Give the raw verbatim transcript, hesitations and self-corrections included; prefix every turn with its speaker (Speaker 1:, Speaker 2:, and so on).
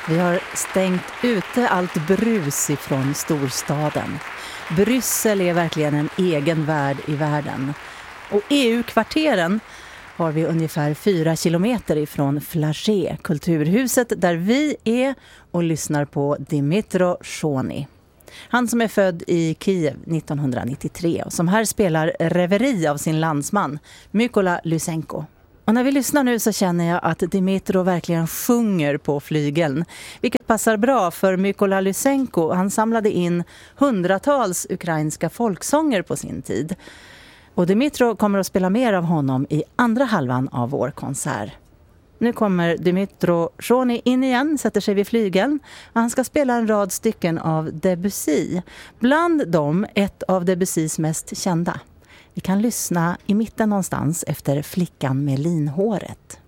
Speaker 1: Vi har stängt ute allt brus ifrån storstaden. Bryssel är verkligen en egen värld i världen. Och E U-kvarteren har vi ungefär fyra kilometer ifrån Flagey, kulturhuset där vi är och lyssnar på Dmytro Shony. Han som är född i Kiev nittonhundranittiotre och som här spelar reveri av sin landsman Mykola Lysenko. Och när vi lyssnar nu så känner jag att Dmytro verkligen sjunger på flygeln. Vilket passar bra för Mykola Lysenko. Han samlade in hundratals ukrainska folksånger på sin tid. Och Dmytro kommer att spela mer av honom i andra halvan av vår konsert. Nu kommer Dmytro Shony in igen, sätter sig vid flygeln. Han ska spela en rad stycken av Debussy. Bland dem ett av Debussys mest kända. Vi kan lyssna i mitten någonstans efter Flickan med linhåret.